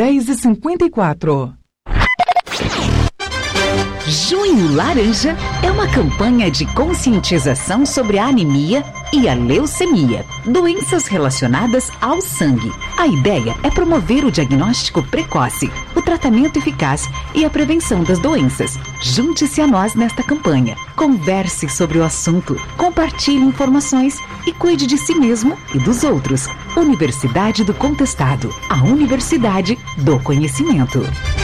10h54. Junho Laranja é uma campanha de conscientização sobre a anemia e a leucemia, doenças relacionadas ao sangue. A ideia é promover o diagnóstico precoce, o tratamento eficaz e a prevenção das doenças. Junte-se a nós nesta campanha. Converse sobre o assunto, compartilhe informações e cuide de si mesmo e dos outros. Universidade do Contestado, a Universidade do Conhecimento.